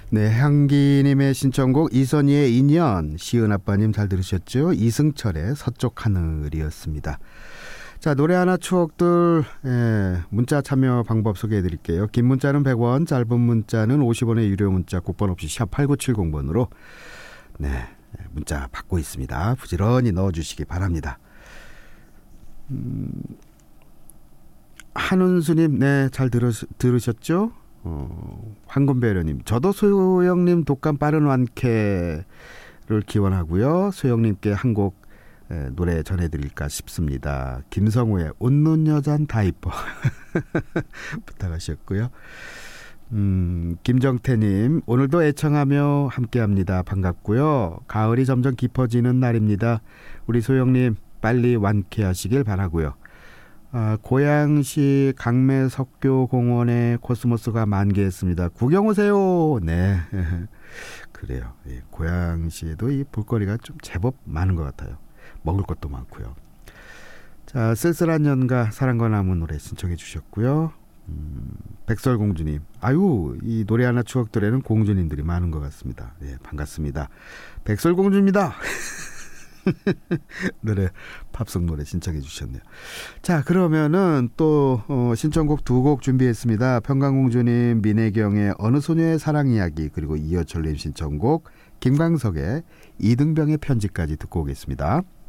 네, 향기님의 신청곡 이선희의 인연, 시은아빠님 잘 들으셨죠? 이승철의 서쪽 하늘이었습니다. 자, 노래 하나 추억들, 문자 참여 방법 소개해 드릴게요. 긴 문자는 100원, 짧은 문자는 50원의 유료 문자, 국번 없이 샵 8970번으로 네, 문자 받고 있습니다. 부지런히 넣어주시기 바랍니다. 한은수님, 네, 잘 들으셨죠? 황금배려님, 저도 소영님 독감 빠른 완쾌를 기원하고요. 소영님께 한 곡 노래 전해드릴까 싶습니다. 김성우의 웃는 여잔 다 이뻐 부탁하셨고요. 김정태님, 오늘도 애청하며 함께합니다. 반갑고요. 가을이 점점 깊어지는 날입니다. 우리 소영님 빨리 완쾌하시길 바라고요. 고양시 강매석교공원에 코스모스가 만개했습니다. 구경 오세요. 네, 그래요. 예, 고양시에도 이 볼거리가 좀 제법 많은 것 같아요. 먹을 것도 많고요. 자, 쓸쓸한 연가 사랑과 나무 노래 신청해 주셨고요. 백설공주님, 아유, 이 노래 하나 추억들에는 공주님들이 많은 것 같습니다. 네, 반갑습니다. 백설공주입니다. 노래, 팝송 노래 신청해 주셨네요. 자, 그러면은 또 신청곡 두 곡 준비했습니다. 평강공주님, 민혜경의 어느 소녀의 사랑 이야기, 그리고 이여철님 신청곡 김광석의 이등병의 편지까지 듣고 오겠습니다.